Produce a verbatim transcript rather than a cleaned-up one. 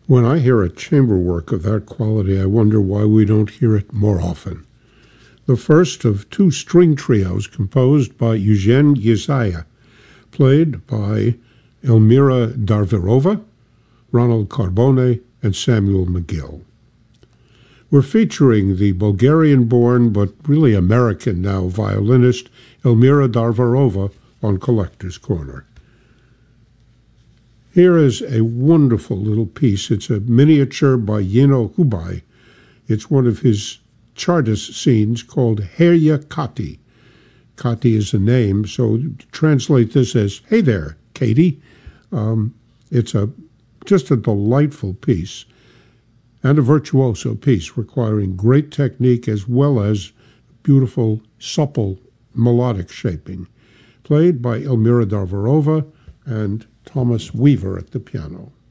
When I hear a chamber work of that quality, I wonder why we don't hear it more often. The first of two string trios composed by Eugene Yesaya, played by Elmira Darvirova, Ronald Carbone, and Samuel McGill. We're featuring the Bulgarian-born but really American now violinist Elmira Darvirova on Collector's Corner. Here is a wonderful little piece. It's a miniature by Yeno Hubai. It's one of his Chartist scenes called Herya Kati. Kati is a name, so translate this as, "Hey there, Katie." Um, it's a just a delightful piece and a virtuoso piece requiring great technique as well as beautiful, supple, melodic shaping, played by Elmira Darvirova and Thomas Weaver at the piano.